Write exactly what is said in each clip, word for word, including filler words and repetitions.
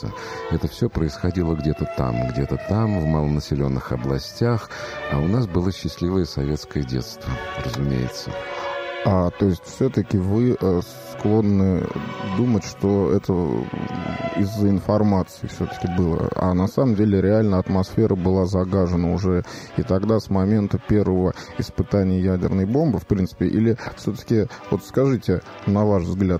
разумеется. Это все происходило где-то там, где-то там, в малонаселенных областях, а у нас было счастливое советское детство, разумеется. А, то есть все-таки вы э, склонны думать, что это из-за информации все-таки было. А на самом деле реально атмосфера была загажена уже и тогда с момента первого испытания ядерной бомбы, в принципе. Или все-таки, вот скажите, на ваш взгляд,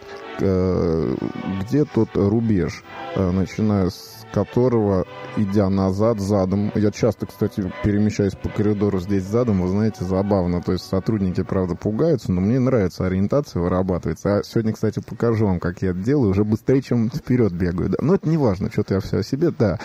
э, где тот рубеж, э, начиная с которого, идя назад, задом. Я часто, кстати, перемещаюсь по коридору здесь задом, вы знаете, забавно. То есть сотрудники, правда, пугаются, но мне нравится ориентация вырабатывается. А сегодня, кстати, покажу вам, как я это делаю, уже быстрее, чем вперед бегаю. Да. Но это не важно, что-то я все о себе, да.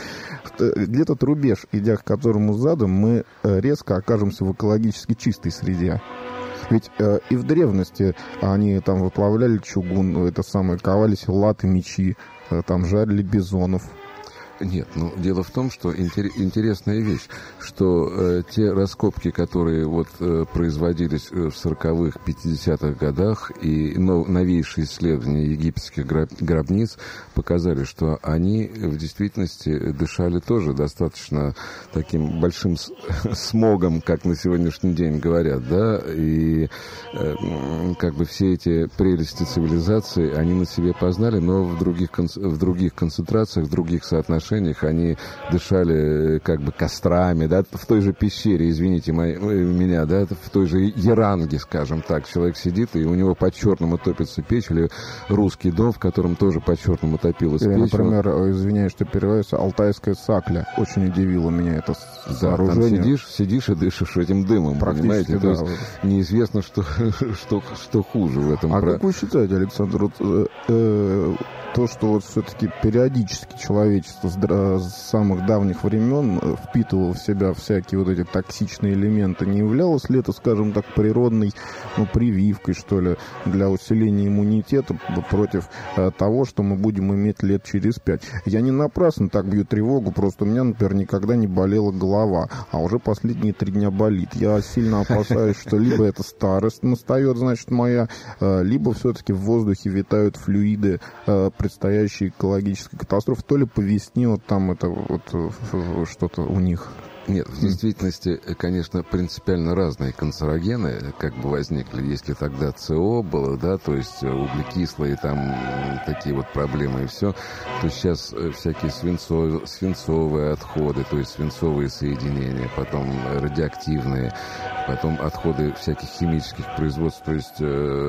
Где тот рубеж, идя к которому задом, мы резко окажемся в экологически чистой среде. Ведь э, и в древности они там выплавляли чугун, это самое, ковали латы, мечи, э, там жарили бизонов. Нет, ну, дело в том, что интер- интересная вещь, что э, те раскопки, которые вот э, производились в сороковых, пятидесятых годах, и нов- новейшие исследования египетских гроб- гробниц показали, что они в действительности дышали тоже достаточно таким большим с- смогом, как на сегодняшний день говорят, да, и э, как бы все эти прелести цивилизации они на себе познали, но в других, кон- в других концентрациях, в других соотношениях они дышали как бы кострами, да, в той же пещере, извините мои, меня, да, в той же Яранге, скажем так, человек сидит, и у него по-черному топится печь, или русский дом, в котором тоже по-черному топилась или, печь. Например, он... извиняюсь, что переводится, алтайская сакля. Очень удивило меня это сооружение. Да, там сидишь, сидишь и дышишь этим дымом, понимаете? Да. То есть неизвестно, что, что, что хуже в этом. А про... как вы считаете, Александр, вот, э, э, то, что вот все-таки периодически человечество с, с самых давних времен впитывало в себя всякие вот эти токсичные элементы, не являлось ли это, скажем так, природной, ну, прививкой, что ли, для усиления иммунитета против э, того, что мы будем иметь лет через пять? Я не напрасно так бью тревогу, просто у меня, например, никогда не болела голова, а уже последние три дня болит. Я сильно опасаюсь, что либо это старость настает, значит, моя, э, либо все-таки в воздухе витают флюиды э, предстоящей экологической катастрофы, то ли по весне вот там это вот что-то у них. Нет, в действительности, конечно, принципиально разные канцерогены как бы возникли. Если тогда СО было, да, то есть углекислые там такие вот проблемы и все, то сейчас всякие свинцов, свинцовые отходы, то есть свинцовые соединения, потом радиоактивные, потом отходы всяких химических производств, то есть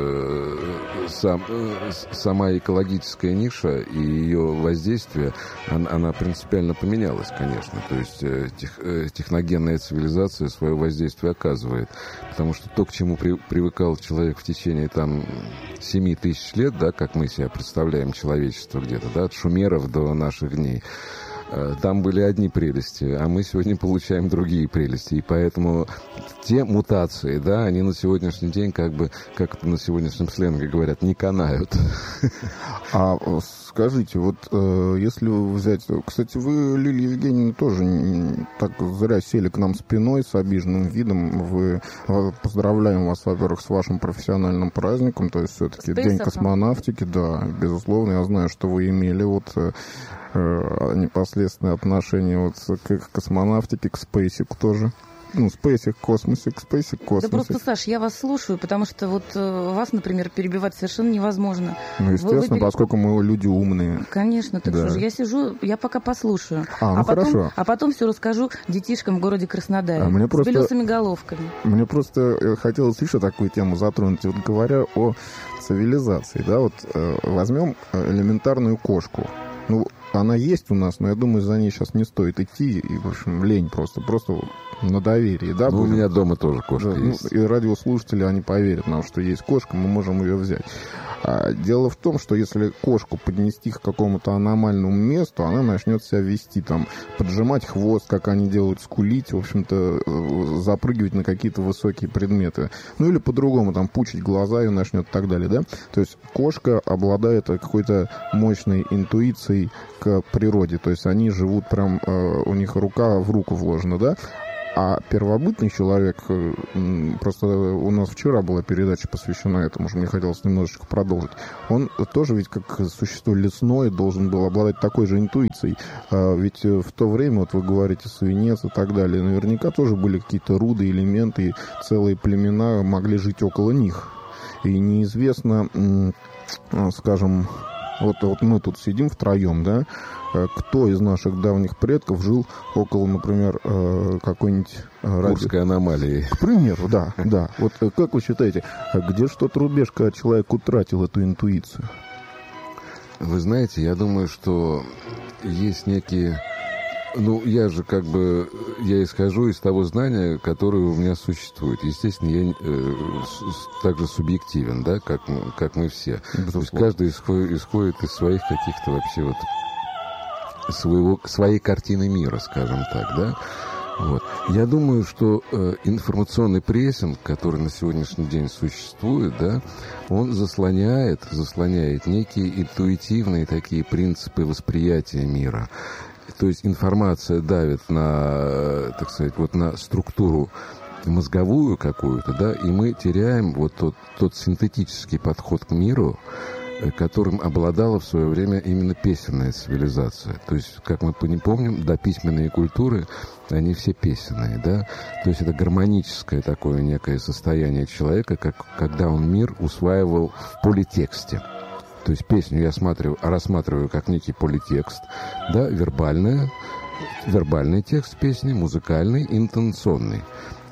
э, сам, э, сама экологическая ниша и ее воздействие, она, она принципиально поменялась, конечно, то есть э, тех, э, техногенная цивилизация свое воздействие оказывает, потому что то, к чему при, привыкал человек в течение там семи тысяч лет, да, как мы себе представляем человечество где-то, да, от шумеров до наших дней, там были одни прелести, а мы сегодня получаем другие прелести. И поэтому те мутации, да, они на сегодняшний день, как бы, как на сегодняшнем сленге говорят, не канают. А скажите, вот э, если взять... Кстати, вы, Лилия Евгеньевна, тоже не, так зря сели к нам спиной с обиженным видом. Вы, поздравляем вас, во-первых, с вашим профессиональным праздником, то есть все-таки День космонавтики, да, безусловно. Я знаю, что вы имели вот... непосредственное отношение вот к космонавтике, к спейсику тоже. Ну, спейсик, космосик, спейсик, космосик. Да просто, Саш, я вас слушаю, потому что вот э, вас, например, перебивать совершенно невозможно. Ну, естественно, вы, вы... поскольку мы люди умные. Конечно, так да. Что же, я сижу, я пока послушаю. А, ну а, потом, хорошо. а потом все расскажу детишкам в городе Краснодаре. А мне с просто... белесыми головками. Мне просто хотелось еще такую тему затронуть. Вот говоря о цивилизации, да, вот э, возьмем элементарную кошку. Ну, она есть у нас, но я думаю, за ней сейчас не стоит идти. И, в общем, лень просто. Просто на доверии, да? Ну, у меня дома тоже кошка да, есть. Ну, и радиослушатели, они поверят нам, что есть кошка, мы можем ее взять. А дело в том, что если кошку поднести к какому-то аномальному месту, она начнет себя вести, там, поджимать хвост, как они делают, скулить, в общем-то, запрыгивать на какие-то высокие предметы. Ну, или по-другому, там, пучить глаза ее начнет и так далее, да? То есть кошка обладает какой-то мощной интуицией к природе, то есть они живут прям, у них рука в руку вложена, да? А первобытный человек, просто у нас вчера была передача, посвящена этому, что мне хотелось немножечко продолжить, он тоже ведь как существо лесное должен был обладать такой же интуицией. Ведь в то время, вот вы говорите, свинец и так далее, наверняка тоже были какие-то руды, элементы, и целые племена могли жить около них. И неизвестно, скажем, вот, вот мы тут сидим втроем, да, кто из наших давних предков жил около, например, какой-нибудь... Курской аномалии. К примеру, да, да. Вот как вы считаете, где ж тот рубеж, когда человек утратил эту интуицию? Вы знаете, я думаю, что есть некие... Ну, я же как бы, я исхожу из того знания, которое у меня существует. Естественно, я э, с, также субъективен, да, как, как мы все. То есть каждый исходит, исходит из своих каких-то вообще вот своего, своей картины мира, скажем так, да. Вот. Я думаю, что э, информационный прессинг, который на сегодняшний день существует, да, он заслоняет, заслоняет некие интуитивные такие принципы восприятия мира. То есть информация давит на, так сказать, вот на структуру мозговую какую-то, да, и мы теряем вот тот, тот синтетический подход к миру, которым обладала в свое время именно песенная цивилизация. То есть, как мы помним, дописьменные культуры, они все песенные, да. То есть это гармоническое такое некое состояние человека, как, когда он мир усваивал в политексте. То есть песню я смотрю, рассматриваю как некий политекст, да, вербальная, вербальный текст песни, музыкальный, интонационный.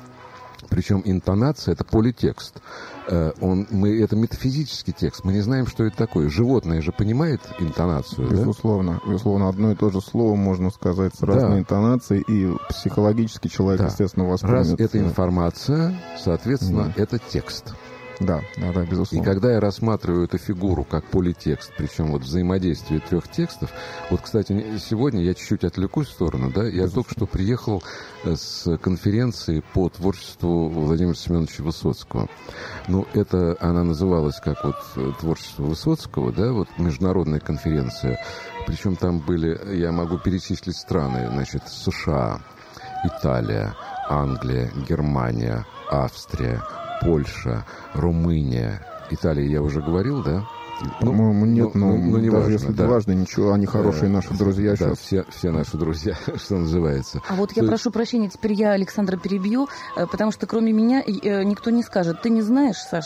Причем интонация — это политекст. Он, мы, это метафизический текст. Мы не знаем, что это такое. Животное же понимает интонацию, безусловно, да? Безусловно. Одно и то же слово можно сказать с разной да. интонацией, и психологически человек, да. естественно, воспримет. Раз это информация, соответственно, да. это текст. Да, да, да, безусловно. И когда я рассматриваю эту фигуру как политекст, причем вот взаимодействие трех текстов, вот, кстати, сегодня я чуть-чуть отвлекусь в сторону, да, я только что приехал с конференции по творчеству Владимира Семеновича Высоцкого. Ну, это, она называлась как вот творчество Высоцкого, да, вот международная конференция, причем там были, я могу перечислить страны, значит, США, Италия, Англия, Германия, Австрия, Польша, Румыния, Италия, я уже говорил, да? Ну, По-моему, нет, но, но, но не даже важно, если да. важно, ничего, они хорошие э, наши друзья да, сейчас. Все, все наши друзья, что называется. А вот я То прошу есть... прощения, теперь я Александра перебью, потому что кроме меня никто не скажет. Ты не знаешь, Саш,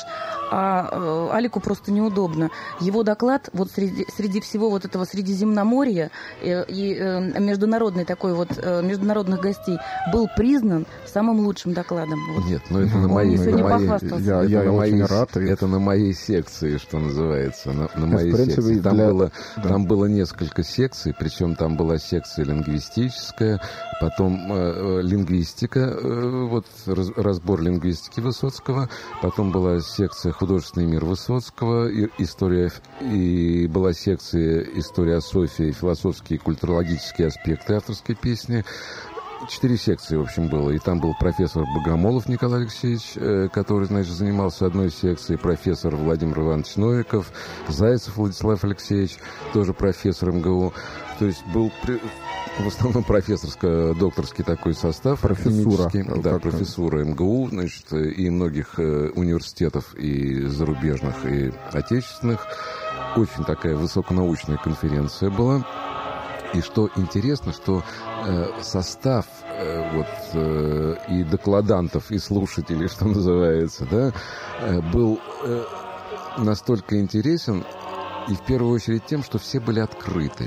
а Алику просто неудобно. Его доклад вот среди, среди всего вот этого Средиземноморья и, и международный такой вот, международных гостей был признан самым лучшим докладом. Вот. Нет, но это на моей, на моей, я, это я на моей, рад. Это на моей секции, что называется. На, на моей принципе, секции. Там, для... было, да. там было несколько секций, причем там была секция лингвистическая, потом э, лингвистика, э, вот раз, разбор лингвистики Высоцкого, потом была секция художественный мир Высоцкого, и, история, и была секция история Софии, философские и культурологические аспекты авторской песни. Четыре секции, в общем, было. И там был профессор Богомолов Николай Алексеевич, э, который, значит, занимался одной секцией, профессор Владимир Иванович Новиков, Зайцев Владислав Алексеевич, тоже профессор эм гэ у. То есть был при... в основном профессорско-докторский такой состав. Профессура. Да, профессура эм гэ у, значит, и многих э, университетов и зарубежных, и отечественных. Очень такая высоконаучная конференция была. И что интересно, что э, состав э, вот, э, и докладантов, и слушателей, что называется, да, э, был э, настолько интересен, и в первую очередь тем, что все были открыты.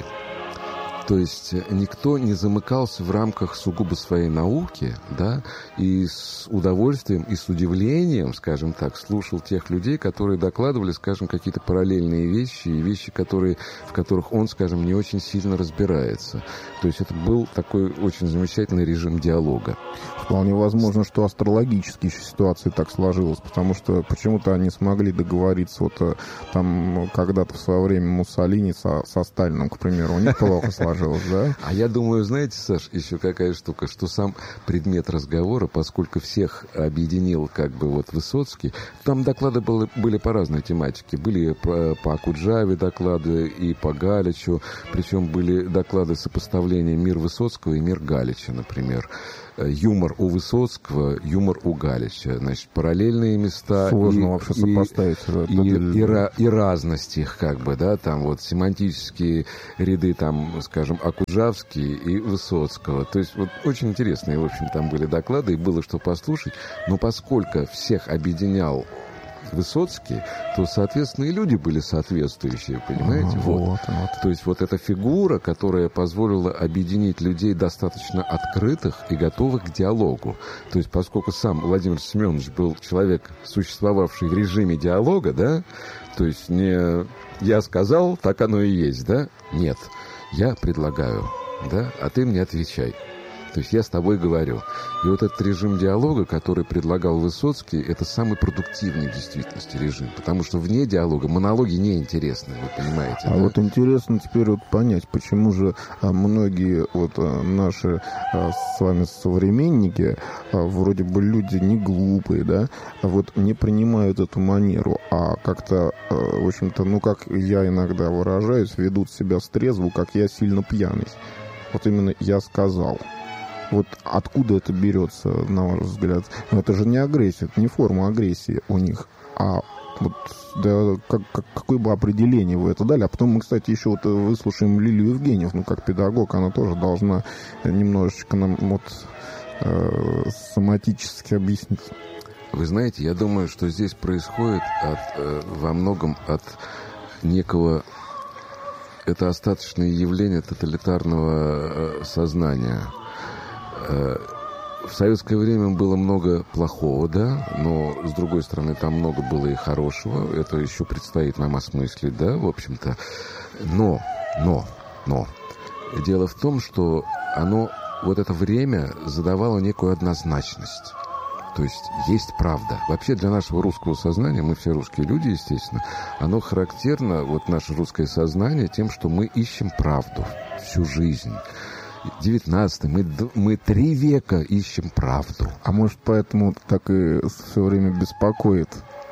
То есть никто не замыкался в рамках сугубо своей науки, да, и с удовольствием и с удивлением, скажем так, слушал тех людей, которые докладывали, скажем, какие-то параллельные вещи и вещи, которые, в которых он, скажем, не очень сильно разбирается. То есть это был такой очень замечательный режим диалога. Вполне возможно, что астрологически ситуация так сложилась, потому что почему-то они смогли договориться, вот там когда-то в свое время Муссолини со, со Сталином, к примеру, у них плохо сложилось. сложилось, да? А я думаю, знаете, Саш, еще какая штука, что сам предмет разговора, поскольку всех объединил как бы вот Высоцкий, там доклады были, были по разной тематике. Были по, по Акуджаве доклады и по Галичу, причем были доклады сопоставления «Мир Высоцкого» и «Мир Галича», например. Юмор у Высоцкого, юмор у Галича. Значит, параллельные места. Сложно и, вообще и, сопоставить. И, и, и, и разность их, как бы, да, там вот семантические ряды, там, скажем, Акуджавские и Высоцкого. То есть вот очень интересные, в общем, там были доклады, и было что послушать. Но поскольку всех объединял Высоцкий, то, соответственно, и люди были соответствующие, понимаете? А, вот. Вот, вот. То есть вот эта фигура, которая позволила объединить людей достаточно открытых и готовых к диалогу. То есть поскольку сам Владимир Семенович был человек, существовавший в режиме диалога, да, то есть не «я сказал, так оно и есть», да? Нет, я предлагаю, да, а ты мне отвечай. То есть я с тобой говорю. И вот этот режим диалога, который предлагал Высоцкий, это самый продуктивный в действительности режим. Потому что вне диалога монологи неинтересны, вы понимаете. А да? вот интересно теперь вот понять, почему же а, многие вот а, наши а, с вами современники, а, вроде бы люди не глупые, да, а вот не принимают эту манеру, а как-то, а, в общем-то, ну как я иногда выражаюсь, ведут себя с трезву, как я сильно пьяный. Вот именно я сказал. Вот откуда это берется, на ваш взгляд? Ну, это же не агрессия, это не форма агрессии у них, а вот да, как, как, какое бы определение вы это дали. А потом мы, кстати, еще вот выслушаем Лилию Евгеньевну, как педагог, она тоже должна немножечко нам вот э, соматически объяснить. Вы знаете, я думаю, что здесь происходит от, э, во многом от некого... Это остаточное явление тоталитарного э, сознания. В советское время было много плохого, да, но, с другой стороны, там много было и хорошего. Это еще предстоит нам осмыслить, да, в общем-то. Но, но, но. Дело в том, что оно, вот это время задавало некую однозначность. То есть есть правда. Вообще для нашего русского сознания, мы все русские люди, естественно, оно характерно, вот наше русское сознание, тем, что мы ищем правду всю жизнь. девятнадцатый, мы, мы три века ищем правду. А может, поэтому так и все время беспокоит?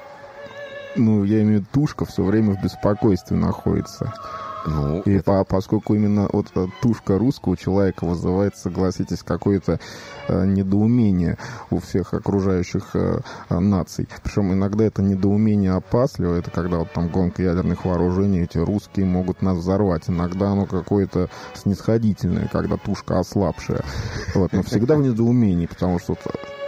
Ну, я имею в виду, тушка все время в беспокойстве находится. Ну, и это... по, поскольку именно вот тушка русского человека вызывает, согласитесь, какое-то э, недоумение у всех окружающих э, э, наций. Причем иногда это недоумение опасливо, это когда вот там гонка ядерных вооружений, эти русские могут нас взорвать. Иногда оно какое-то снисходительное, когда тушка ослабшая. Вот, но всегда в недоумении, потому что...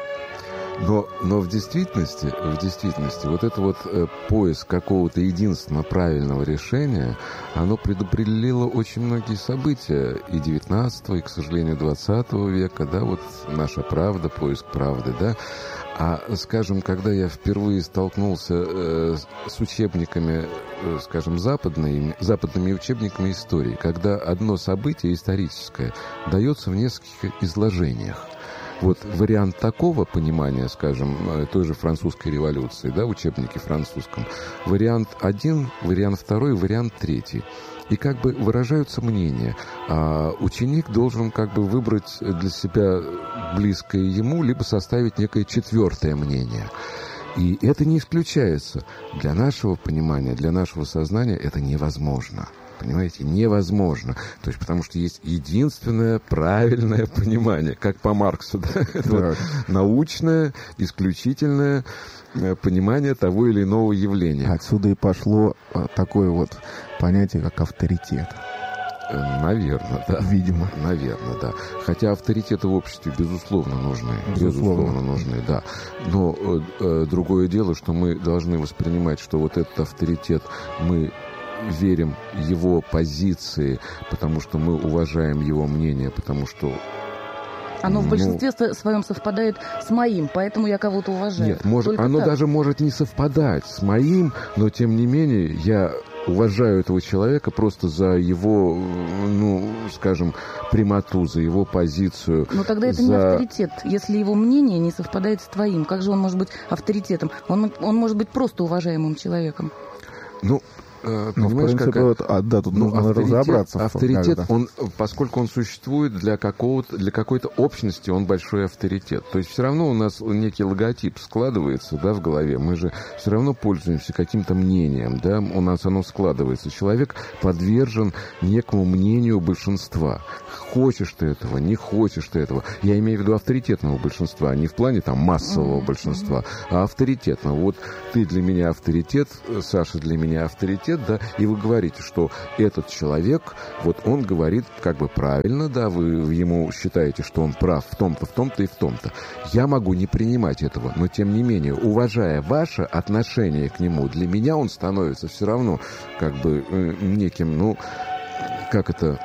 Но, но в действительности, в действительности, вот это вот э, поиск какого-то единственного правильного решения, оно предопределило очень многие события и девятнадцатого, и, к сожалению, двадцатого века, да, вот наша правда, поиск правды, да. А, скажем, когда я впервые столкнулся э, с учебниками, э, скажем, западными, западными учебниками истории, когда одно событие историческое дается в нескольких изложениях. Вот вариант такого понимания, скажем, той же французской революции, да, в учебнике французском, вариант один, вариант второй, вариант третий. И как бы выражаются мнения. А ученик должен как бы выбрать для себя близкое ему, либо составить некое четвертое мнение. И это не исключается. Для нашего понимания, для нашего сознания это невозможно. Понимаете, невозможно. То есть, потому что есть единственное правильное понимание, как по Марксу, да? Это вот научное, исключительное понимание того или иного явления. Отсюда и пошло такое вот понятие, как авторитет. Наверное, да. Видимо. Наверное, да. Хотя авторитеты в обществе, безусловно, нужны. Безусловно, безусловно нужны, да. Но э, другое дело, что мы должны воспринимать, что вот этот авторитет мы... верим его позиции, потому что мы уважаем его мнение, потому что... Оно ну, в большинстве своем совпадает с моим, поэтому я кого-то уважаю. Нет, может, Только оно так. даже может не совпадать с моим, но тем не менее я уважаю этого человека просто за его, ну, скажем, прямоту, за его позицию. Но тогда это за... не авторитет, если его мнение не совпадает с твоим. Как же он может быть авторитетом? Он, он может быть просто уважаемым человеком. Ну, э, ну, понимаешь, в принципе, как... вот, а, да, тут ну, нужно авторитет, разобраться. Авторитет, он, поскольку он существует для какого-то, для какой-то общности, он большой авторитет. То есть все равно у нас некий логотип складывается, да, в голове. Мы же все равно пользуемся каким-то мнением, да, у нас оно складывается. Человек подвержен некому мнению большинства. Хочешь ты этого, не хочешь ты этого. Я имею в виду авторитетного большинства, не в плане там массового mm-hmm. большинства, а авторитетного. Вот ты для меня авторитет, Саша для меня авторитет, да, и вы говорите, что этот человек, вот он говорит как бы правильно, да, вы ему считаете, что он прав в том-то, в том-то и в том-то. Я могу не принимать этого, но тем не менее, уважая ваше отношение к нему, для меня он становится все равно как бы э, неким, ну, как это...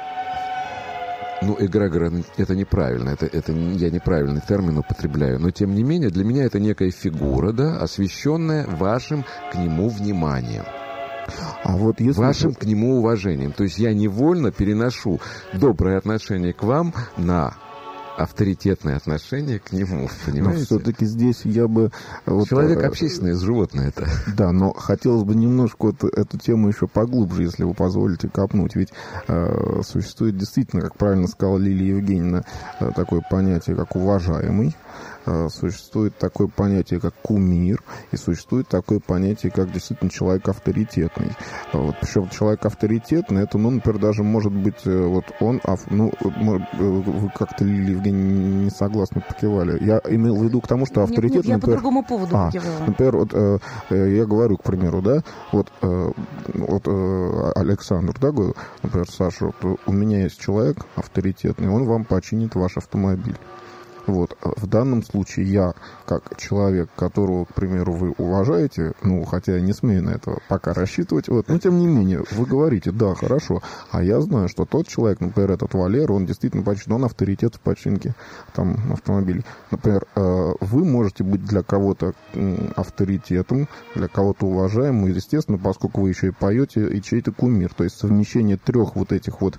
Ну, эгрегор, это неправильно, это, это я неправильный термин употребляю, но тем не менее для меня это некая фигура, да, освещенная вашим к нему вниманием. А вот если... Вашим к нему уважением. То есть я невольно переношу доброе отношение к вам на авторитетное отношение к нему, понимаете? Но все-таки здесь я бы... Вот, Человек общественное животное это. Да, но хотелось бы немножко вот эту тему еще поглубже, если вы позволите, копнуть. Ведь э, существует действительно, как правильно сказала Лилия Евгеньевна, э, такое понятие, как уважаемый. Существует такое понятие, как кумир, и существует такое понятие, как действительно человек авторитетный. Вот, причем человек авторитетный, это, ну, например, даже может быть, вот он, ну, вы как-то, Лилия Евгеньевна, не согласны, покивали. Я имел в виду к тому, что авторитет... Нет, нет, я например, по другому поводу а, покивала. Например, вот я говорю, к примеру, да, вот, вот Александр, да, говорю, например, Саша, вот, у меня есть человек авторитетный, он вам починит ваш автомобиль. Вот. В данном случае я, как человек, которого, к примеру, вы уважаете, ну, хотя я не смею на это пока рассчитывать, вот, но тем не менее, вы говорите, да, хорошо, а я знаю, что тот человек, например, этот Валер, он действительно починит, он авторитет в починке там автомобилей. Например, вы можете быть для кого-то авторитетом, для кого-то уважаемым, и, естественно, поскольку вы еще и поете, и чей-то кумир, то есть совмещение трех вот этих вот,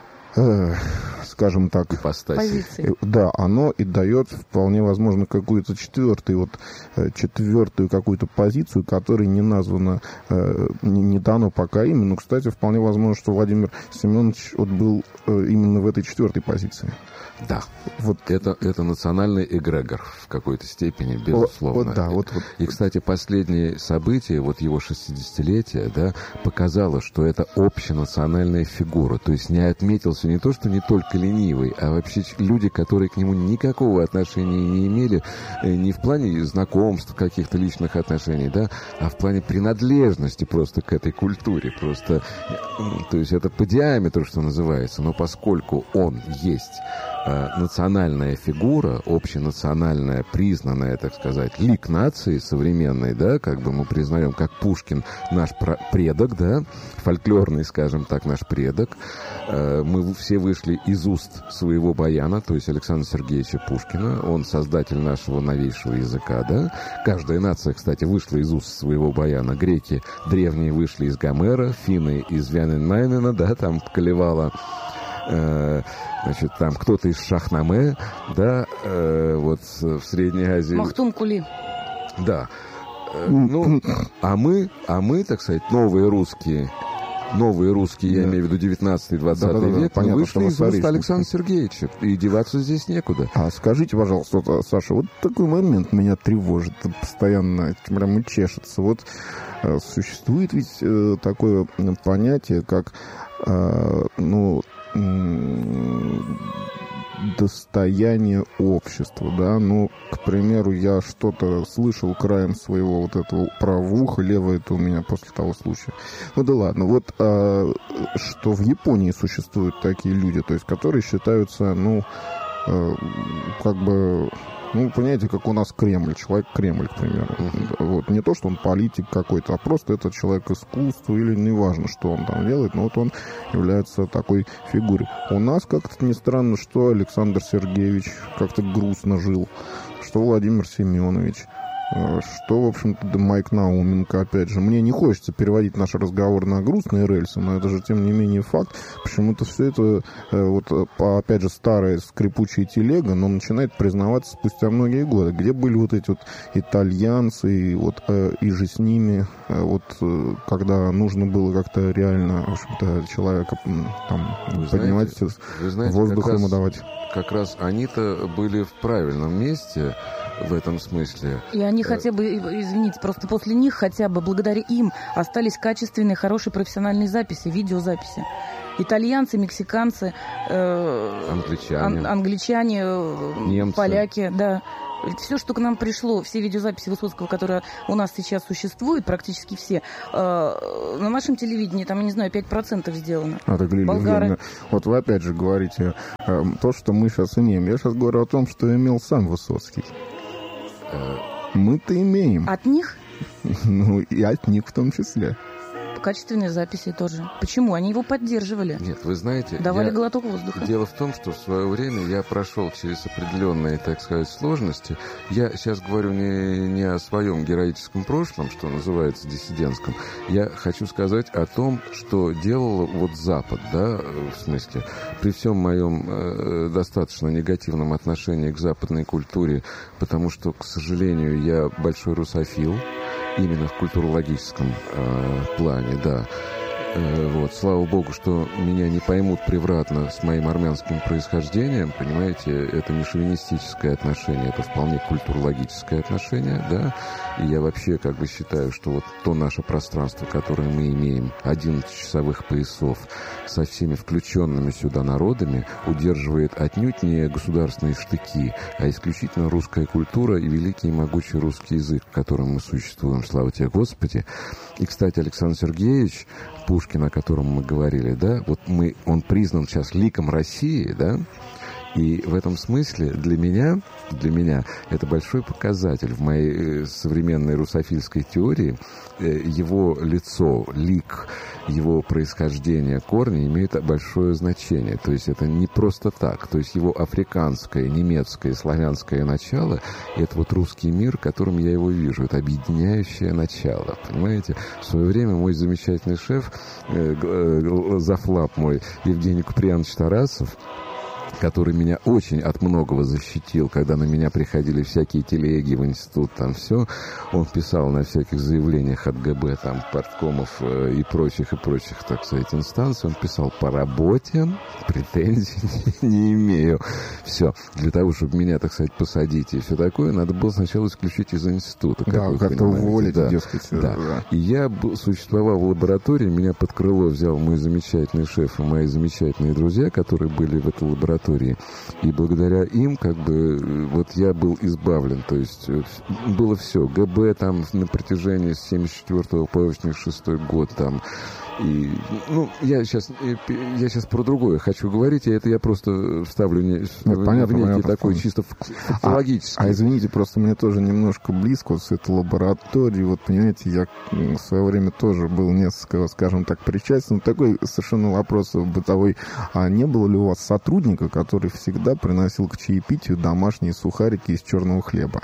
скажем так, позиции. Да, оно и дает вполне возможно какую-то четвертую, вот, четвертую какую-то позицию, которая не названа, не, не дано пока имя, но, кстати, вполне возможно, что Владимир Семенович вот был именно в этой четвертой позиции. Да, вот это, это национальный эгрегор в какой-то степени, безусловно. Вот, вот, да, вот, вот. И, кстати, последние события, вот его шестидесятилетие, да, показало, что это общенациональная фигура. То есть не отметился не то, что не только ленивый, а вообще люди, которые к нему никакого отношения не имели, не в плане знакомств, каких-то личных отношений, да, а в плане принадлежности просто к этой культуре. Просто, то есть это по диаметру, что называется, но поскольку он есть национальная фигура, общенациональная, признанная, так сказать, лик нации современной, да, как бы мы признаем, как Пушкин наш предок, да, фольклорный, скажем так, наш предок. Мы все вышли из уст своего баяна, то есть Александра Сергеевича Пушкина, он создатель нашего новейшего языка, да. Каждая нация, кстати, вышла из уст своего баяна. Греки древние вышли из Гомера, финны из Вяненмайнена, да, там Калевала. Значит, там кто-то из Шахнаме, да, э, вот в Средней Азии. Махтум Кули. Да. Э, ну, а мы, а мы, так сказать, новые русские, новые русские, да. Я имею в виду девятнадцатый-двадцатый да, да, да, век, понятно, вышли из уст Александра Сергеевича, и деваться здесь некуда. А скажите, пожалуйста, вот, Саша, вот такой момент меня тревожит постоянно, прямо чешется. Вот э, существует ведь э, такое понятие, как, э, ну, достояние общества, да, ну, к примеру, я что-то слышал краем своего вот этого правого уха, левое это у меня после того случая. Ну да ладно, вот а, что в Японии существуют такие люди, то есть, которые считаются, ну, а, как бы... Ну, понимаете, как у нас Кремль, человек Кремль, к примеру. Uh-huh. Вот. Не то, что он политик какой-то, а просто это человек искусства, или неважно, что он там делает, но вот он является такой фигурой. У нас как-то не странно, что Александр Сергеевич как-то грустно жил, что Владимир Семенович. что, в общем-то, Майк Науменко, опять же. Мне не хочется переводить наш разговор на грустные рельсы, но это же, тем не менее, факт. Почему-то все это, вот, опять же, старая скрипучая телега, но начинает признаваться спустя многие годы. Где были вот эти вот итальянцы, и, вот, и же с ними, вот, когда нужно было как-то реально, в общем-то, человека там вы поднимать, знаете, вы знаете, воздух ему давать. Как раз они-то были в правильном месте в этом смысле. И они хотя бы, извините, просто после них хотя бы благодаря им остались качественные, хорошие профессиональные записи, видеозаписи. Итальянцы, мексиканцы, э, англичане, ан- англичане немцы, поляки, да. Все, что к нам пришло, все видеозаписи Высоцкого, которые у нас сейчас существуют, практически все, э, на нашем телевидении, там, я не знаю, пять процентов сделано. А, так, Лилия, болгары. Вот вы опять же говорите э, то, что мы сейчас имеем. Я сейчас говорю о том, что имел сам Высоцкий. Э... Мы-то имеем. От них? Ну, и от них в том числе. Качественные записи тоже. Почему? Они его поддерживали. Нет, вы знаете... Давали я... глоток воздуха. Дело в том, что в свое время я прошел через определенные, так сказать, сложности. Я сейчас говорю не, не о своем героическом прошлом, что называется, диссидентском. Я хочу сказать о том, что делал вот Запад, да, в смысле, при всем моем э, достаточно негативном отношении к западной культуре, потому что, к сожалению, я большой русофил, именно в культурологическом э, плане, да. Э, вот. Слава богу, что меня не поймут превратно с моим армянским происхождением, понимаете, это не шовинистическое отношение, это вполне культурологическое отношение, да. И я вообще как бы считаю, что вот то наше пространство, которое мы имеем, одиннадцать часовых поясов, со всеми включенными сюда народами, удерживает отнюдь не государственные штыки, а исключительно русская культура и великий и могучий русский язык, в котором мы существуем. Слава тебе, Господи. И, кстати, Александр Сергеевич Пушкин, о котором мы говорили, да, вот мы, он признан сейчас ликом России, да, и в этом смысле для меня, для меня это большой показатель в моей современной русофильской теории. Его лицо, лик, его происхождение, корни имеют большое значение. То есть это не просто так. То есть его африканское, немецкое, славянское начало — это вот русский мир, которым я его вижу. Это объединяющее начало. Понимаете? В свое время мой замечательный шеф, зафлап мой, Евгений Куприянович Тарасов, который меня очень от многого защитил, когда на меня приходили всякие телеги в институт, там все, он писал на всяких заявлениях от ГБ, там, парткомов э, и прочих, и прочих, так сказать, инстанций, он писал: по работе претензий не имею. Все. Для того, чтобы меня, так сказать, посадить и все такое, надо было сначала исключить из института. Да, как как-то уволить, да, дескать. Да. Да. И я был, существовал в лаборатории, меня под крыло взял мой замечательный шеф и мои замечательные друзья, которые были в этой лаборатории. И благодаря им, как бы, вот я был избавлен. То есть было все. ГБ там на протяжении с семьдесят четвёртого по восемьдесят шестой год там. И, ну, я сейчас, я сейчас про другое хочу говорить, и это я просто вставлю не, Нет, в, понятно, в некий понятно, такой понятно. чисто фактологический. А, а извините, просто мне тоже немножко близко вот с этой лабораторией. Вот, понимаете, я в свое время тоже был несколько, скажем так, причастен. Такой совершенно вопрос бытовой. А не было ли у вас сотрудника, который всегда приносил к чаепитию домашние сухарики из черного хлеба?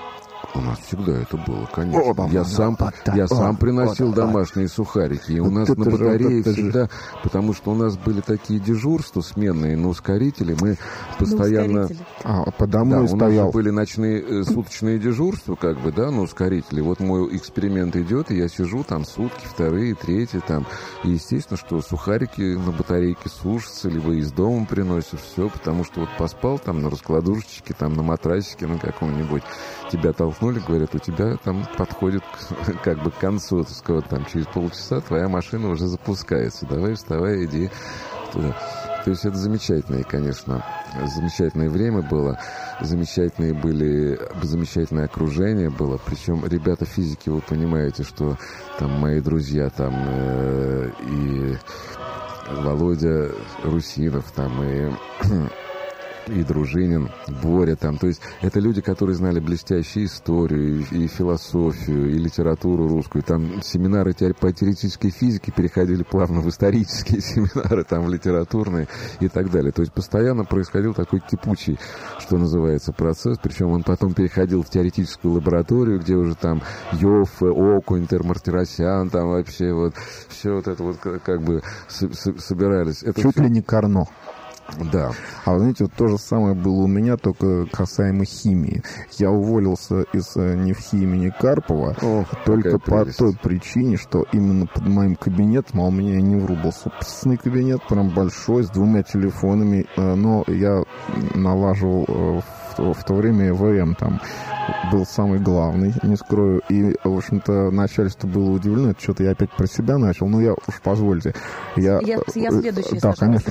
У нас всегда это было, конечно. О, я да, сам, да, я о, сам приносил о, да. домашние сухарики. И у Вот нас это на же, батарее вот это всегда... же. Потому что у нас были такие дежурства сменные на ускорителе. Мы постоянно... А, по домой Да, у нас стоял. же были ночные э, суточные дежурства, как бы, да, на ускорителе. Вот мой эксперимент идет, и я сижу там сутки, вторые, третьи там. И естественно, что сухарики на батарейке сушатся, либо из дома приносят, все, потому что вот поспал там на раскладушечке, там на матрасике на каком-нибудь, тебя толкнули, говорят, у тебя там подходит к, как бы к концу, так сказать, там через полчаса твоя машина уже запускается. Давай вставай, иди туда. То есть это замечательное, конечно, замечательное время было, замечательные были, замечательное окружение было. Причем ребята физики, вы понимаете, что там мои друзья там э, и Володя Русинов там и и Дружинин, Боря там. То есть это люди, которые знали блестящую историю, и, и философию, и литературу русскую. Там семинары по теоретической физике переходили плавно в исторические семинары, там в литературные и так далее. То есть постоянно происходил такой кипучий, что называется, процесс. Причем он потом переходил в теоретическую лабораторию, где уже там Йоффе, Окунь, Термартиросян, там вообще вот все вот это вот как бы собирались. Это Чуть все... ли не Карно. Да. А вы знаете, вот то же самое было у меня, только касаемо химии. Я уволился из НИФХИ имени Карпова О, только по той причине, что именно под моим кабинетом, а у меня не вру, был собственный кабинет, прям большой, с двумя телефонами, но я налаживал в, в то время ЭВМ там. Был самый главный, не скрою. И, в общем-то, начальство было удивлено. Это что-то я опять про себя начал. Ну, я уж позвольте. Я, я, я следующий. Да, конечно.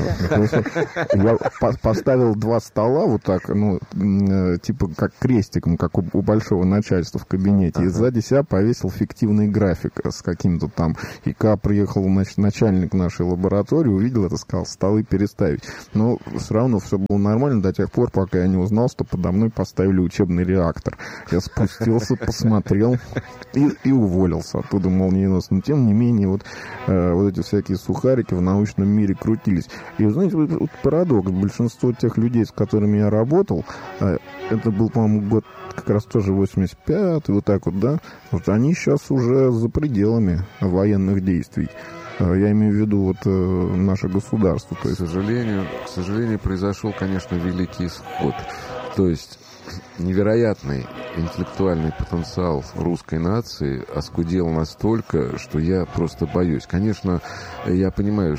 Я поставил два стола вот так, ну, типа как крестиком, как у большого начальства в кабинете. И сзади себя повесил фиктивный график с каким-то там. И когда приехал начальник нашей лаборатории, увидел это, сказал, столы переставить. Но все равно все было нормально до тех пор, пока я не узнал, что подо мной поставили учебный реактор. Я спустился, посмотрел и, и уволился оттуда молниеносно. Но, тем не менее, вот, э, вот эти всякие сухарики в научном мире крутились. И, знаете, вот, вот парадокс. Большинство тех людей, с которыми я работал, э, это был, по-моему, год как раз тоже восемьдесят пятый, вот так вот, да, вот они сейчас уже за пределами военных действий. Я имею в виду вот э, наше государство. То есть... К сожалению, к сожалению, произошел, конечно, великий исход. То есть невероятный интеллектуальный потенциал русской нации оскудел настолько, что я просто боюсь. Конечно, я понимаю,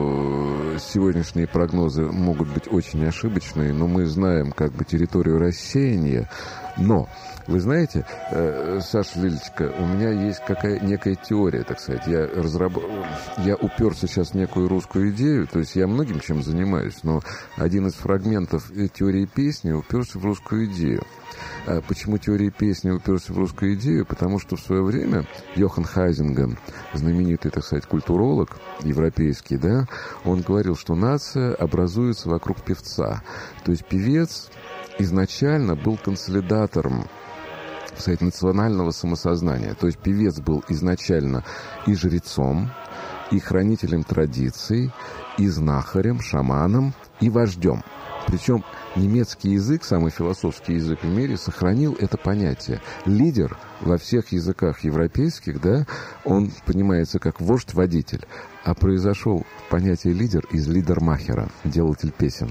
что сегодняшние прогнозы могут быть очень ошибочные, но мы знаем как бы территорию рассеяния. Но, вы знаете, э, Саша Лилечка, у меня есть какая некая теория, так сказать. Я, разраб... я уперся сейчас в некую русскую идею, то есть я многим чем занимаюсь, но один из фрагментов теории песни уперся в русскую идею. А почему теория песни уперся в русскую идею? Потому что в свое время Йохан Хайзинген, знаменитый, так сказать, культуролог европейский, да, он говорил, что нация образуется вокруг певца. То есть певец изначально был консолидатором, так сказать, национального самосознания. То есть певец был изначально и жрецом, и хранителем традиций, и знахарем, шаманом, и вождем. Причем немецкий язык, самый философский язык в мире, сохранил это понятие. Лидер во всех языках европейских, да, он понимается как вождь-водитель. А произошел понятие лидер из лидермахера, делатель песен.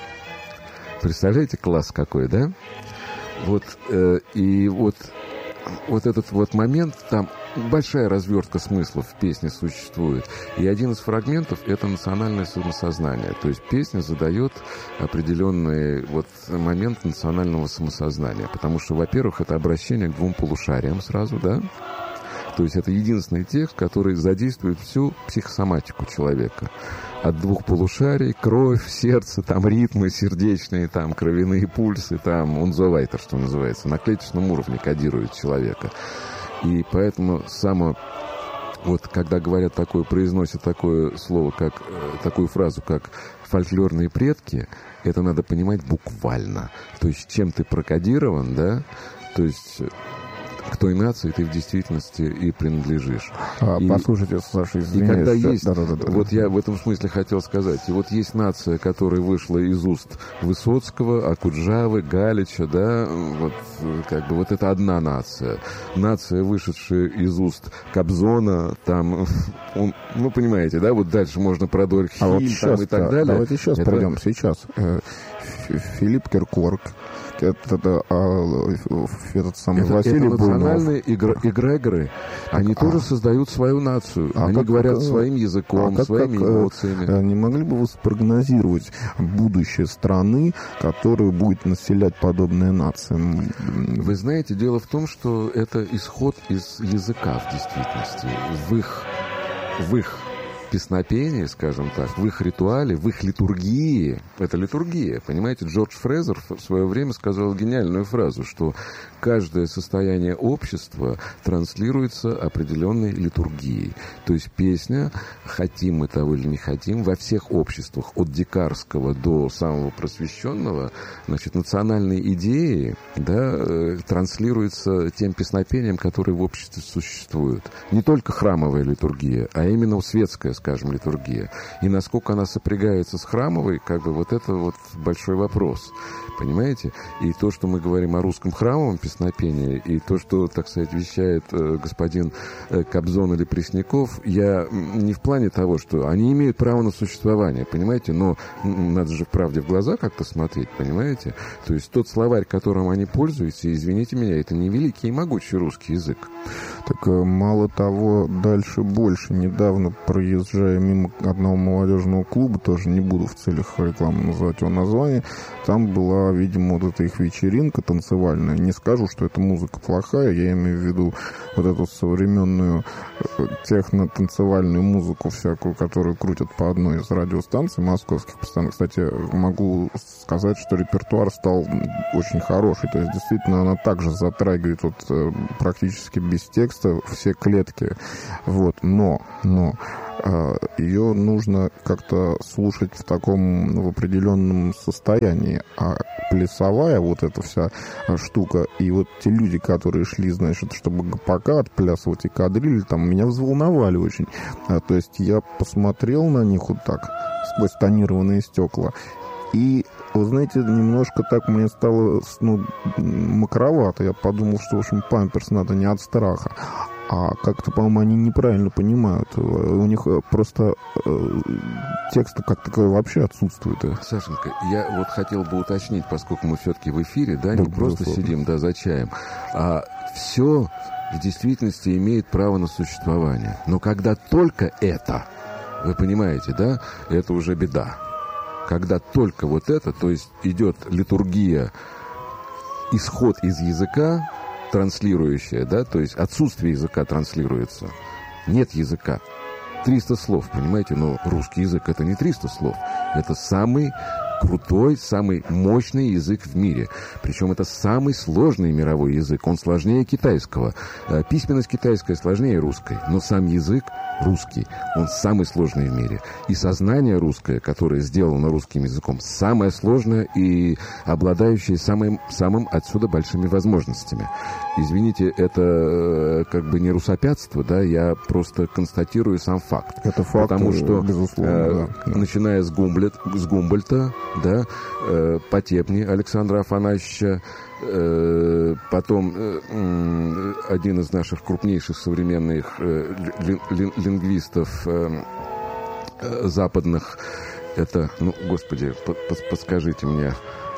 Представляете, класс какой, да? Вот, э, и вот, вот этот вот момент, там большая развертка смыслов в песне существует. И один из фрагментов — это национальное самосознание. То есть песня задает определенный вот момент национального самосознания. Потому что, во-первых, это обращение к двум полушариям сразу, да? То есть это единственный текст, который задействует всю психосоматику человека. От двух полушарий, кровь, сердце, там ритмы сердечные, там кровяные пульсы, там унзовайтер, что называется, на клеточном уровне кодирует человека. И поэтому само, вот когда говорят такое, произносят такое слово, как, такую фразу, как фольклорные предки, это надо понимать буквально. То есть чем ты прокодирован, да, то есть... к той нации ты в действительности и принадлежишь. А, и, послушайте, Саша, извиняюсь. И когда есть, да, да, да, да, вот да. я в этом смысле хотел сказать, и вот есть нация, которая вышла из уст Высоцкого, Окуджавы, Галича, да, вот как бы вот это одна нация. Нация, вышедшая из уст Кобзона, там, он, ну, понимаете, да, вот дальше можно про Дольхиль, а вот там сейчас, и так да, далее. Давайте сейчас это... пройдем, сейчас. Филипп Киркоров, это, а, этот самый это, Василий это национальные Бурнов. эгрегоры. Они а, тоже создают свою нацию. А Они как, говорят как, своим языком, а как, своими как, эмоциями. Не могли бы вы спрогнозировать будущее страны, которая будет населять подобные нации? Вы знаете, дело в том, что это исход из языка в действительности. В их, в их песнопении, скажем так, в их ритуале, в их литургии, это литургия, понимаете, Джордж Фрезер в свое время сказал гениальную фразу, что каждое состояние общества транслируется определенной литургией. То есть песня, хотим мы того или не хотим, во всех обществах, от дикарского до самого просвещенного, значит, национальные идеи, да, транслируются тем песнопением, которое в обществе существует. Не только храмовая литургия, а именно светская, скажем, литургия. И насколько она сопрягается с храмовой, как бы вот это вот большой вопрос. Понимаете? И то, что мы говорим о русском храмовом песнопении, и то, что, так сказать, вещает э, господин э, Кобзон или Пресняков, я не в плане того, что они имеют право на существование, понимаете? Но надо же в правде в глаза как-то смотреть, понимаете? То есть тот словарь, которым они пользуются, извините меня, это не великий и могучий русский язык. Так мало того, дальше больше. Недавно, проезжая мимо одного молодежного клуба, тоже не буду в целях рекламы называть его название, там была, видимо, вот эта их вечеринка танцевальная. Не скажу, что эта музыка плохая, я имею в виду вот эту современную техно-танцевальную музыку всякую, которую крутят по одной из радиостанций московских постоянно. Кстати, могу сказать, что репертуар стал очень хороший. То есть, действительно, она также затрагивает вот практически без текста все клетки. Вот. Но, но ее нужно как-то слушать в таком, в определенном состоянии. А плясовая вот эта вся штука, и вот те люди, которые шли, значит, чтобы ГПК отплясывать и кадрили, там, меня взволновали очень. А, то есть я посмотрел на них вот так, сквозь тонированные стекла, и, вы знаете, немножко так мне стало, ну, макровато. Я подумал, что, в общем, памперс надо не от страха. А как-то, по-моему, они неправильно понимают. У них просто э, текста как таковой вообще отсутствует. Сашенька, я вот хотел бы уточнить, поскольку мы все-таки в эфире, да, не да, просто безусловно. Сидим, да, за чаем, а все в действительности имеет право на существование. Но когда только это, вы понимаете, да, это уже беда. Когда только вот это, то есть идет литургия, исход из языка, транслирующая, да, то есть отсутствие языка транслируется. Нет языка. триста слов, понимаете, но русский язык это не триста слов. Это самый крутой, самый мощный язык в мире. Причем это самый сложный мировой язык. Он сложнее китайского. Письменность китайская сложнее русской, но сам язык русский, он самый сложный в мире. И сознание русское, которое сделано русским языком, самое сложное и обладающее самым, самым отсюда большими возможностями. Извините, это как бы не русопятство, да, я просто констатирую сам факт. Это факт, потому что, безусловно, э, да. начиная с, Гумблет, с Гумбольта, да, э, Потепни Александра Афанасьевича, э, потом э, один из наших крупнейших современных э, ли, ли, лингвистов э, э, западных, это, ну, господи, под, под, подскажите мне.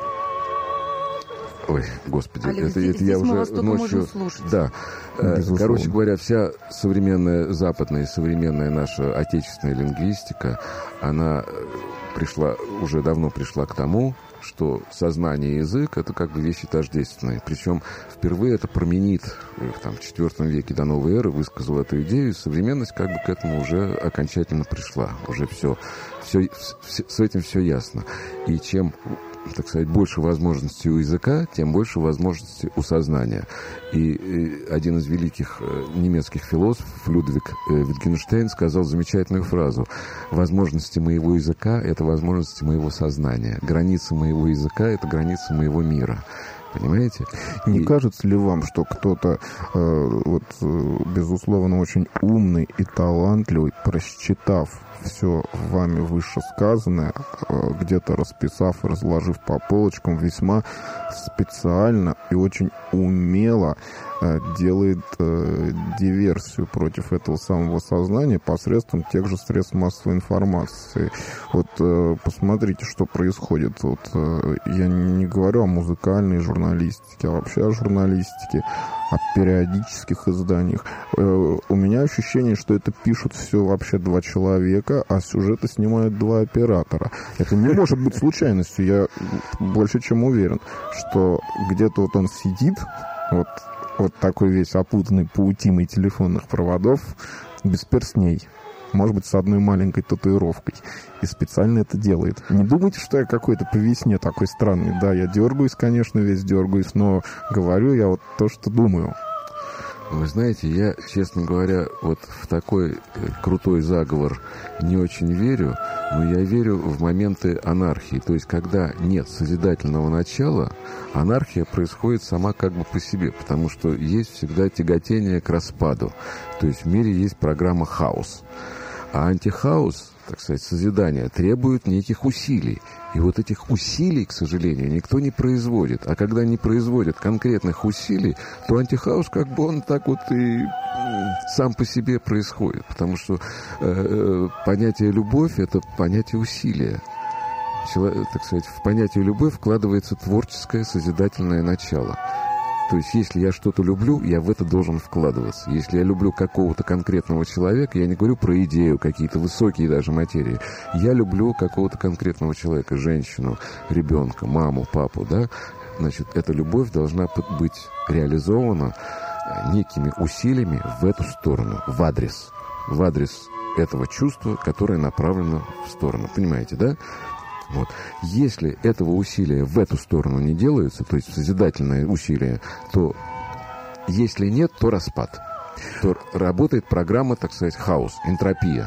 Ой, господи, Олег, это, здесь, это я здесь уже ночью... Да. Безусловно. Короче говоря, вся современная западная и современная наша отечественная лингвистика, она пришла, уже давно пришла к тому, что сознание и язык — это как бы вещи тождественные. Причем впервые это Парменид там, в четвёртом веке до новой эры высказал эту идею, и современность как бы к этому уже окончательно пришла. Уже все, все, все с этим все ясно. И чем, так сказать, больше возможностей у языка, тем больше возможностей у сознания. И, и один из великих э, немецких философов, Людвиг э, Витгенштейн, сказал замечательную фразу: «Возможности моего языка — это возможности моего сознания. Границы моего языка — это границы моего мира». Понимаете? Не и... кажется ли вам, что кто-то, э, вот, э, безусловно, очень умный и талантливый, просчитав все вами вышесказанное, э, где-то расписав и разложив по полочкам, весьма специально и очень умело э, делает э, диверсию против этого самого сознания посредством тех же средств массовой информации? Вот э, посмотрите, что происходит. Вот, э, я не говорю о музыкальной журналистике, а вообще о журналистике, о периодических изданиях. Э, у меня ощущение, что это пишут все вообще два человека, а сюжеты снимают два оператора. Это не может быть случайностью. Я больше чем уверен, что где-то вот он сидит, вот, вот такой весь опутанный паутиной телефонных проводов, без перстней. может быть, с одной маленькой татуировкой. И специально это делает. Не думайте, что я какой-то по весне такой странный. Да, я дергаюсь, конечно, весь дергаюсь, но говорю я вот то, что думаю. Вы знаете, я, честно говоря, вот в такой крутой заговор не очень верю, но я верю в моменты анархии. То есть, когда нет созидательного начала, анархия происходит сама как бы по себе, потому что есть всегда тяготение к распаду. То есть, в мире есть программа хаос. А антихаос, так сказать, созидание, требует неких усилий. И вот этих усилий, к сожалению, никто не производит. А когда не производят конкретных усилий, то антихаос как бы он так вот и сам по себе происходит. Потому что э, понятие «любовь» — это понятие усилия. Человек, так сказать, в понятие «любовь» вкладывается творческое, созидательное начало. То есть, если я что-то люблю, я в это должен вкладываться. Если я люблю какого-то конкретного человека, я не говорю про идею, какие-то высокие даже материи. Я люблю какого-то конкретного человека, женщину, ребенка, маму, папу, да. Значит, эта любовь должна быть реализована некими усилиями в эту сторону, в адрес. В адрес этого чувства, которое направлено в сторону. Понимаете, да? Вот. Если этого усилия в эту сторону не делается, то есть созидательное усилие, то если нет, то распад. То работает программа, так сказать, хаос, энтропия.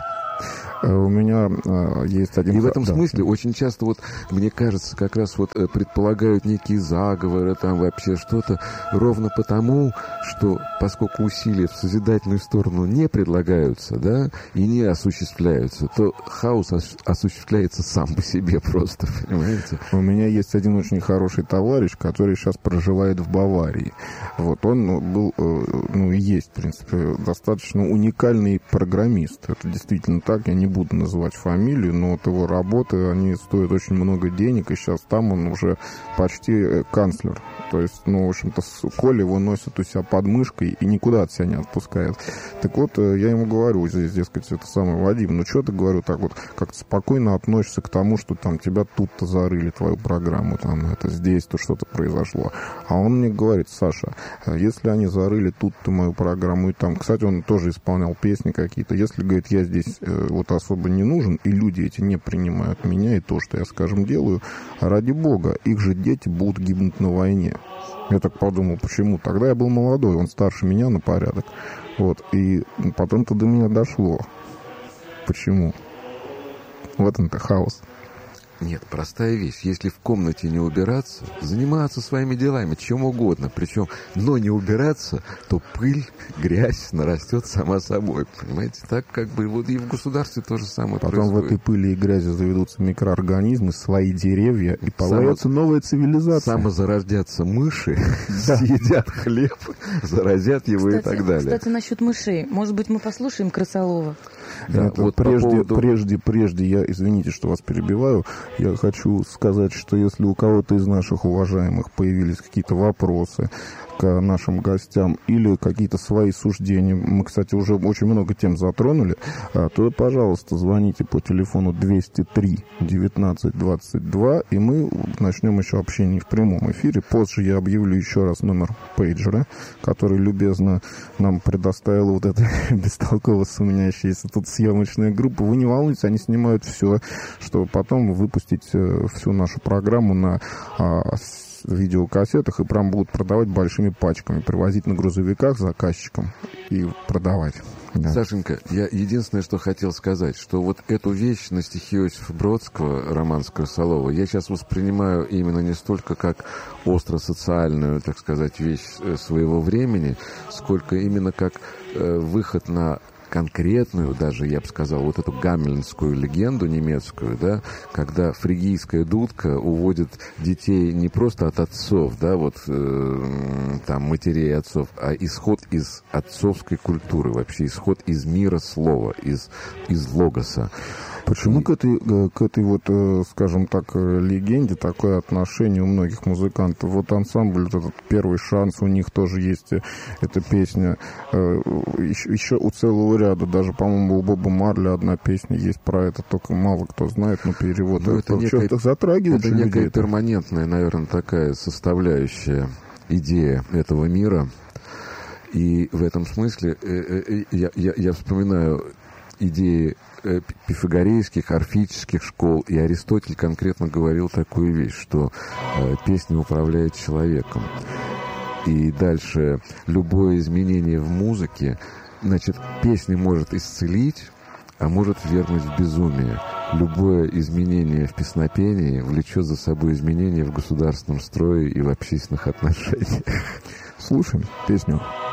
У меня э, есть один... И в этом да. смысле очень часто, вот, мне кажется, как раз вот предполагают некие заговоры, там вообще что-то, ровно потому, что поскольку усилия в созидательную сторону не предлагаются, да, и не осуществляются, то хаос ос- осуществляется сам по себе просто, понимаете? У меня есть один очень хороший товарищ, который сейчас проживает в Баварии. Вот, он был, ну, и есть, в принципе, достаточно уникальный программист. Это действительно так, я не буду называть фамилию, но вот его работы, они стоят очень много денег, и сейчас там он уже почти канцлер. То есть, ну, в общем-то, Коля его носит у себя под мышкой и никуда от себя не отпускает. Так вот, я ему говорю здесь, дескать, это самое, Вадим, ну что ты, говорю, так вот как-то спокойно относишься к тому, что там тебя тут-то зарыли, твою программу, там, это здесь-то что-то произошло. А он мне говорит: Саша, если они зарыли тут-то мою программу, и там, кстати, он тоже исполнял песни какие-то, если, говорит, я здесь э, вот особо не нужен, и люди эти не принимают меня и то, что я, скажем, делаю, ради бога, их же дети будут гибнуть на войне. Я так подумал, почему? Тогда я был молодой, он старше меня на порядок. Вот, и потом-то до меня дошло. Почему? Вот он-то хаос. Нет, простая вещь. Если в комнате не убираться, заниматься своими делами, чем угодно, причем, но не убираться, то пыль, грязь нарастет сама собой. Понимаете? Так как бы вот и в государстве то же самое Потом происходит. в этой пыли и грязи заведутся микроорганизмы, свои деревья, и появится Само... новая цивилизация. Самозарождятся мыши, съедят хлеб, заразят его и так далее. Кстати, насчет мышей. Может быть, мы послушаем Крысолова? Да, это вот прежде, поводу... прежде, прежде я, извините, что вас перебиваю, я хочу сказать, что если у кого-то из наших уважаемых появились какие-то вопросы к нашим гостям или какие-то свои суждения, мы, кстати, уже очень много тем затронули, то, пожалуйста, звоните по телефону двести три девятнадцать двадцать два, и мы начнем еще общение в прямом эфире. Позже я объявлю еще раз номер пейджера, который любезно нам предоставила вот эта бестолково сумнящаяся тут съемочная группа. Вы не волнуйтесь, они снимают все, чтобы потом выпустить всю нашу программу на видеокассетах, и прям будут продавать большими пачками, привозить на грузовиках заказчикам и продавать. Да. Сашенька, я единственное, что хотел сказать, что вот эту вещь на стихи Иосифа Бродского, роман с Крысолова, я сейчас воспринимаю именно не столько как остро-социальную, так сказать, вещь своего времени, сколько именно как э, выход на конкретную, даже, я бы сказал, вот эту гамельнскую легенду немецкую, да, когда фригийская дудка уводит детей не просто от отцов, да, вот э, там матерей и отцов, а исход из отцовской культуры, вообще исход из мира слова, из, из логоса. Почему к этой, к этой вот, скажем так, легенде такое отношение у многих музыкантов? Вот ансамбль, вот этот «Первый шанс», у них тоже есть эта песня. Еще, еще у целого ряда, даже, по-моему, у Боба Марли одна песня есть про это, только мало кто знает, но перевод. Ну, это, это некая, затрагивает это некая людей, перманентная, наверное, такая составляющая идея этого мира. И в этом смысле я, я, я вспоминаю идеи э, пифагорейских, орфических школ, и Аристотель конкретно говорил такую вещь, что э, песня управляет человеком. И дальше любое изменение в музыке, значит, песня может исцелить, а может ввергнуть в безумие. Любое изменение в песнопении влечет за собой изменения в государственном строе и в общественных отношениях. Слушаем песню.